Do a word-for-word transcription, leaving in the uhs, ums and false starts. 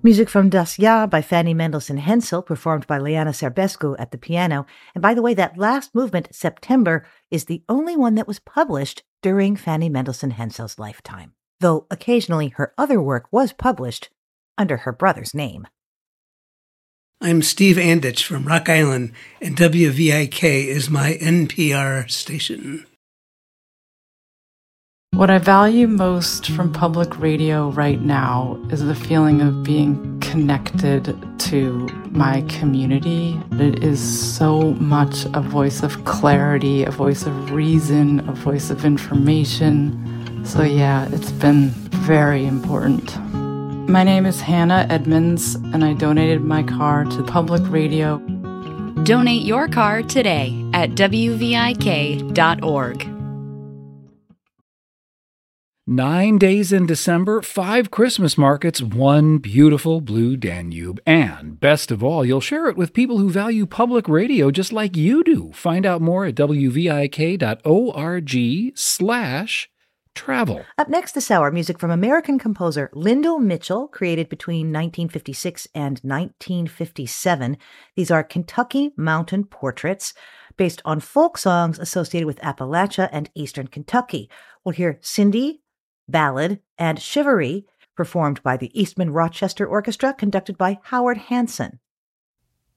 Music from Das Jahr by Fanny Mendelssohn Hensel, performed by Liana Serbescu at the piano. And by the way, that last movement, September, is the only one that was published during Fanny Mendelssohn Hensel's lifetime, though occasionally her other work was published under her brother's name. I'm Steve Anditch from Rock Island, and W V I K is my N P R station. What I value most from public radio right now is the feeling of being connected to my community. It is so much a voice of clarity, a voice of reason, a voice of information. So yeah, it's been very important. My name is Hannah Edmonds, and I donated my car to public radio. Donate your car today at W V I K dot org. Nine days in December, five Christmas markets, one beautiful blue Danube. And best of all, you'll share it with people who value public radio just like you do. Find out more at W V I K dot org slash travel. Up next this hour, music from American composer Lyndall Mitchell, created between nineteen fifty-six and nineteen fifty-seven. These are Kentucky mountain portraits based on folk songs associated with Appalachia and Eastern Kentucky. We'll hear Cindy, Ballad, and Shivaree, performed by the Eastman Rochester Orchestra, conducted by Howard Hanson.